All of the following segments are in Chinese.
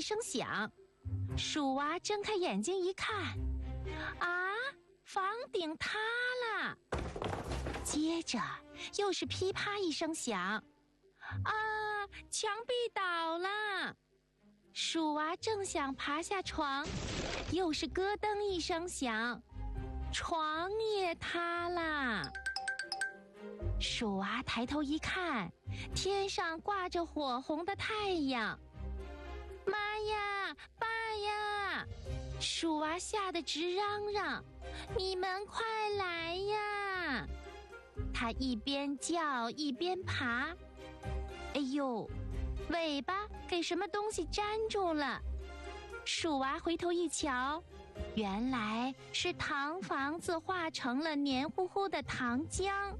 声响，鼠娃睁开眼睛一看，啊，房顶塌了。接着又是噼啪一声响，啊，墙壁倒了。鼠娃正想爬下床，又是咯噔一声响，床也塌了。鼠娃抬头一看，天上挂着火红的太阳。妈呀，爸呀！鼠娃吓得直嚷嚷：“你们快来呀！”他一边叫一边爬，哎呦，尾巴给什么东西粘住了。鼠娃回头一瞧，原来是糖房子化成了黏糊糊的糖浆。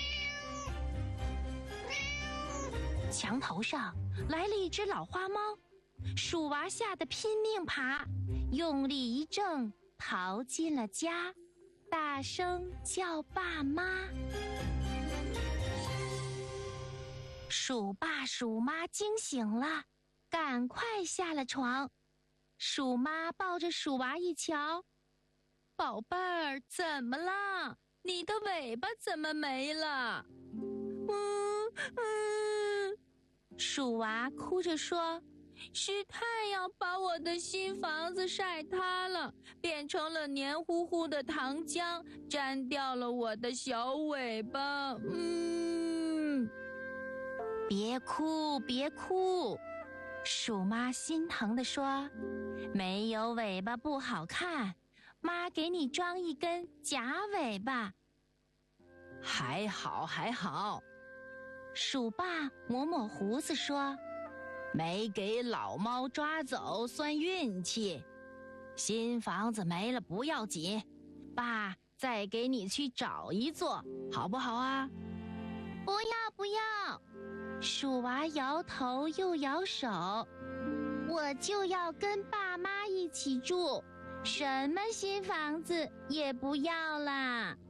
墙头上来了一只老花猫，鼠娃吓得拼命爬，用力一挣，逃进了家，大声叫爸妈。鼠爸鼠妈惊醒了，赶快下了床。鼠妈抱着鼠娃一瞧，宝贝儿，怎么了？你的尾巴怎么没了？鼠娃哭着说，是太阳把我的新房子晒塌了，变成了黏糊糊的糖浆，粘掉了我的小尾巴。别哭别哭，鼠妈心疼地说，没有尾巴不好看，妈给你装一根假尾巴。 还好还好， 鼠爸抹抹胡子说， 没给老猫抓走算运气，新房子没了不要紧，爸再给你去找一座，好不好啊？ 不要不要，鼠娃摇头又摇手，我就要跟爸妈一起住，什么新房子也不要啦。